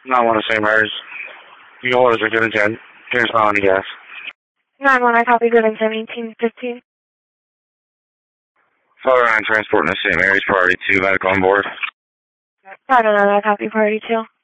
Not one of St. Mary's. The orders are good and 10. Here's on the gas. 9-1, I copy good and 1715. Father 9, transporting to St. Mary's, priority 2, medical on board. I don't know, I copy priority 2.